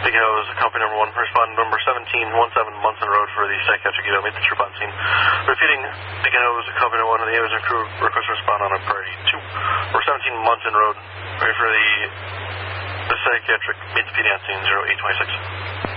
Beacon Hills, company number 1, respond number 1717 Munson Road for the psychiatric unit. Meet the troop on scene. Repeating, Beacon Hills, company number 1, the Amazon crew request to respond on a priority 2. We're 17 Munson Road, ready for the psychiatric. Meet the PD on scene 0826.